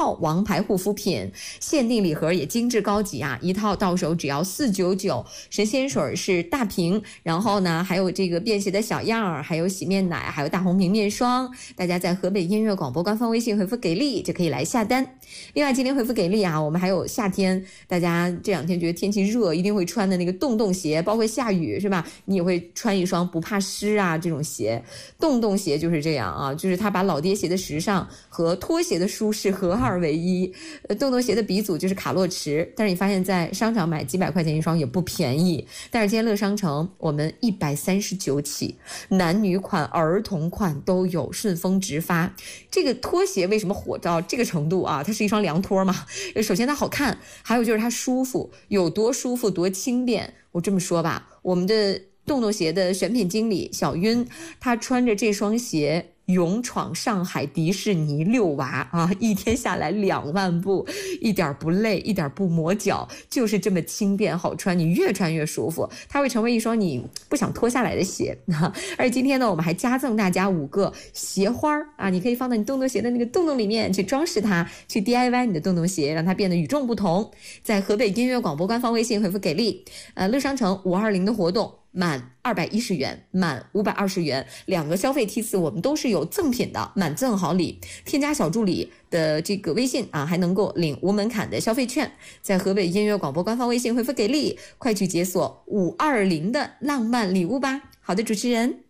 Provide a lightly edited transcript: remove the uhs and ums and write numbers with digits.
号王牌护肤品，限定礼盒也精致高级啊，一套到手只要499。神仙水是大瓶，然后呢还有这个便携的小样，还有洗面奶，还有大红瓶面霜。大家在河北音乐广播官方微信回复给力就可以来下单。另外今天回复给力啊，我们还有夏天大家这两天觉得天气热一定会穿的那个洞鞋，包括下雨是吧，你也会穿一双不怕湿啊这种鞋。洞鞋就是这样啊，就是它把老爹鞋的时尚和拖鞋的舒适合二为一。洞鞋的鼻祖就是卡洛驰，但是你发现在商场买几百块钱一双也不便宜。但是今天乐商城我们139起，男女款儿童款都有，顺丰直发。这个拖鞋为什么火到这个程度啊？它是一双凉拖嘛，首先它好看，还有就是它舒服，有多舒服多轻便。我这么说吧，我们的洞鞋的选品经理小晕，他穿着这双鞋勇闯上海迪士尼遛娃啊，一天下来2万步，一点不累，一点不磨脚，就是这么轻便好穿，你越穿越舒服，它会成为一双你不想脱下来的鞋。而且今天呢，我们还加赠大家5个鞋花啊，你可以放到你洞鞋的那个洞里面去装饰它，去 DIY 你的洞鞋，让它变得与众不同。在河北音乐广播官方微信回复给力，乐商城520的活动。满210元，满520元，2个消费梯次我们都是有赠品的，满赠好礼。添加小助理的这个微信啊，还能够领无门槛的消费券。在河北音乐广播官方微信回复给力，快去解锁520的浪漫礼物吧。好的，主持人。